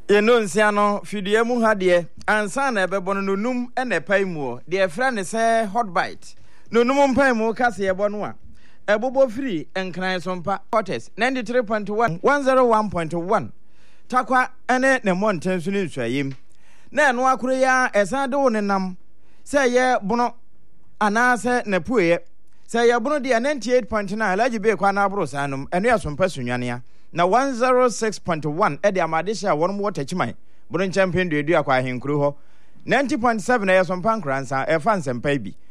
Yeno nsiano fidie mu hade ansa na ebebo no num ene pai mu de efra ne se hot bite no num pai mu kase yebo no a ebobo free enkran sompa quarters 93.1 101.1 takwa ene ne monten su ne nsuyim na eno akoro ya esan de wo ne nam se ye bono ana se ne pueye se ye bono de 98.9 alaji be kwa na abro sanum eno ya sompa sunwane na 106.1 ede amadesha won mo tachiman bono champion de akwa ahenkuru ho 90.7 na ye sompa nkransa e fa nsempa bi